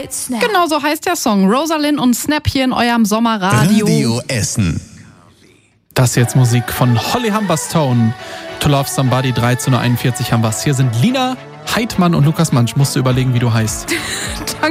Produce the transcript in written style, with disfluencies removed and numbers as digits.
Snap. Genau so heißt der Song. Rosalind und Snap hier in eurem Sommerradio. Radio Essen. Das ist jetzt Musik von Holly Humberstone. To Love Somebody, 13:41 Uhr haben wir's. Hier sind Lina Heidmann und Lukas Mansch. Musst du überlegen, wie du heißt.